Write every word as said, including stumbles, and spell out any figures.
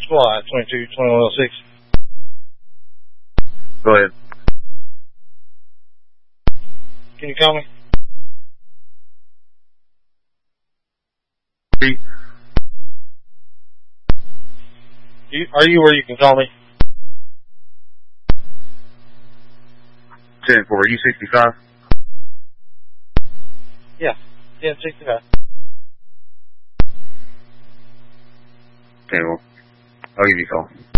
Squad, twenty-two twenty-one oh six. Go ahead. Can you call me? You, are you where you can call me? ten four, you sixty-five? Yeah, ten sixty-five. Okay, well, I'll give you a call.